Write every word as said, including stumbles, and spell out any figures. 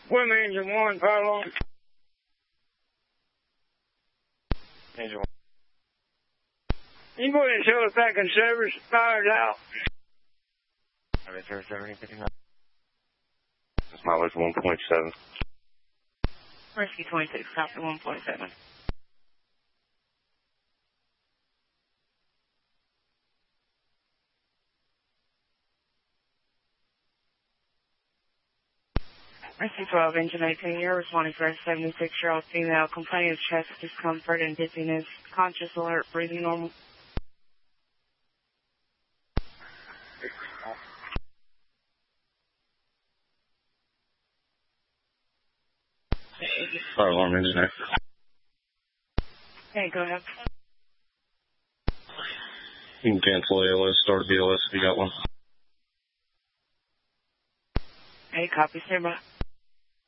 Swim engine one, Pylon. Engine one. You can go ahead and show us back in service. Fire's out. Alright, service seventy fifty-nine. This mileage one point seven. Rescue twenty-six, copy one point seven. Rescue twelve, engine eighteen, you're responding for a seventy-six-year-old female complaining of chest discomfort and dizziness. Conscious, alert, breathing normal. Fire alarm engineer. Okay, go ahead. You can cancel A L S, start a B L S if you got one. Hey, copy, stand by.